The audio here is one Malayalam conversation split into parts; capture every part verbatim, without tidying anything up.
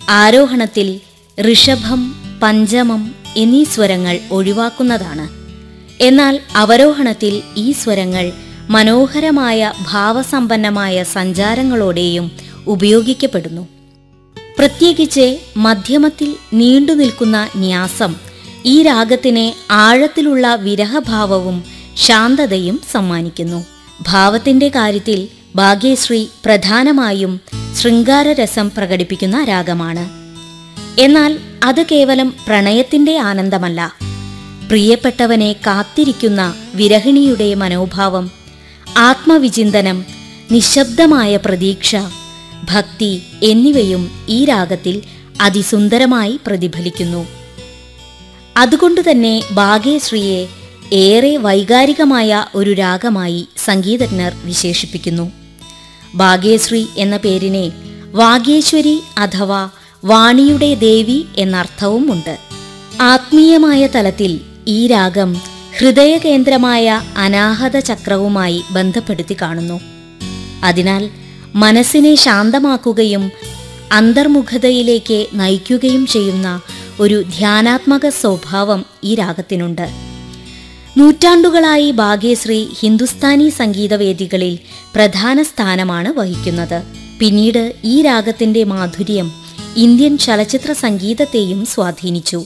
ആരോഹണത്തിൽ ഋഷഭം, പഞ്ചമം എന്നീ സ്വരങ്ങൾ ഒഴിവാക്കുന്നതാണ്. എന്നാൽ അവരോഹണത്തിൽ ഈ സ്വരങ്ങൾ മനോഹരമായ ഭാവസമ്പന്നമായ സഞ്ചാരങ്ങളോടെയും ഉപയോഗിക്കപ്പെടുന്നു. പ്രത്യേകിച്ച് മധ്യമത്തിൽ നീണ്ടു നിൽക്കുന്ന ന്യാസം ഈ രാഗത്തിന് ആഴത്തിലുള്ള വിരഹഭാവവും ശാന്തതയും സമ്മാനിക്കുന്നു. ഭാവത്തിന്റെ കാര്യത്തിൽ ഭാഗ്യശ്രീ പ്രധാനമായും ശൃംഗാരരസം പ്രകടിപ്പിക്കുന്ന രാഗമാണ്. എന്നാൽ അത് കേവലം പ്രണയത്തിന്റെ ആനന്ദമല്ല. പ്രിയപ്പെട്ടവനെ കാത്തിരിക്കുന്ന വിരഹിണിയുടെ മനോഭാവം, ആത്മവിചിന്തനം, നിശബ്ദമായ പ്രതീക്ഷ, ഭക്തി എന്നിവയും ഈ രാഗത്തിൽ അതിസുന്ദരമായി പ്രതിഫലിക്കുന്നു. അതുകൊണ്ടുതന്നെ ഭാഗ്യശ്രീയെ ഏറെ വൈകാരികമായ ഒരു രാഗമായി സംഗീതജ്ഞർ വിശേഷിപ്പിക്കുന്നു. ഭാഗ്യശ്രീ എന്ന പേരിനെ വാഗേശ്വരി അഥവാ വാണിയുടെ ദേവി എന്നർത്ഥവും ഉണ്ട്. ആത്മീയമായ തലത്തിൽ ഈ രാഗം ഹൃദയകേന്ദ്രമായ അനാഹത ചക്രവുമായി ബന്ധപ്പെടുത്തി കാണുന്നു. അതിനാൽ മനസ്സിനെ ശാന്തമാക്കുകയും അന്തർമുഖതയിലേക്ക് നയിക്കുകയും ചെയ്യുന്ന ഒരു ധ്യാനാത്മക സ്വഭാവം ഈ രാഗത്തിനുണ്ട്. നൂറ്റാണ്ടുകളായി ഭാഗ്യശ്രീ ഹിന്ദുസ്ഥാനി സംഗീതവേദികളിൽ പ്രധാന സ്ഥാനമാണ് വഹിക്കുന്നത്. പിന്നീട് ഈ രാഗത്തിന്റെ മാധുര്യം ഇന്ത്യൻ ചലച്ചിത്ര സംഗീതത്തെയും സ്വാധീനിച്ചു.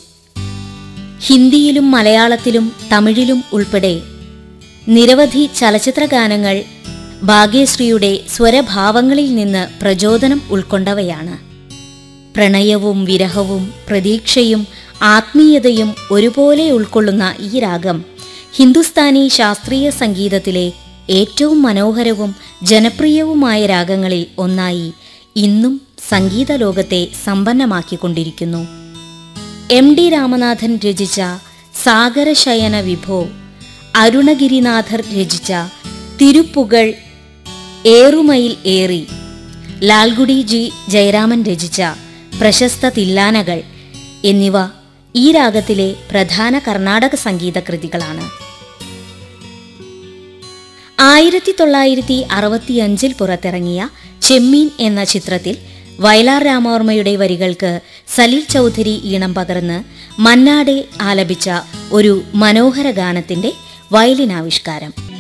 ഹിന്ദിയിലും മലയാളത്തിലും തമിഴിലും ഉൾപ്പെടെ നിരവധി ചലച്ചിത്ര ഗാനങ്ങൾ ഭാഗ്യശ്രീയുടെ സ്വരഭാവങ്ങളിൽ നിന്ന് പ്രചോദനം ഉൾക്കൊണ്ടവയാണ്. പ്രണയവും വിരഹവും പ്രതീക്ഷയും ആത്മീയതയും ഒരുപോലെ ഉൾക്കൊള്ളുന്ന ഈ രാഗം ഹിന്ദുസ്ഥാനി ശാസ്ത്രീയ സംഗീതത്തിലെ ഏറ്റവും മനോഹരവും ജനപ്രിയവുമായ രാഗങ്ങളിൽ ഒന്നായി ഇന്നും സംഗീത ലോകത്തെ സമ്പന്നമാക്കിക്കൊണ്ടിരിക്കുന്നു. എം ഡി രാമനാഥൻ രചിച്ച സാഗരശയന വിഭോ, അരുണഗിരിനാഥർ രചിച്ച തിരുപ്പുകൾ ഏറുമയിൽ ഏറി, ലാൽഗുഡി ജി ജയരാമൻ രചിച്ച പ്രശസ്ത തില്ലാനകൾ എന്നിവ ഈ രാഗത്തിലെ പ്രധാന കർണാടക സംഗീത കൃതികളാണ്. ആയിരത്തി തൊള്ളായിരത്തി അറുപത്തിയഞ്ചിൽ പുറത്തിറങ്ങിയ ചെമ്മീൻ എന്ന ചിത്രത്തിൽ വയലാർ രാമവർമ്മയുടെ വരികൾക്ക് സലീൽ ചൗധരി ഈണം പകർന്ന് മന്നാടെ ആലപിച്ച ഒരു മനോഹര ഗാനത്തിന്റെ വയലിനാവിഷ്കാരം.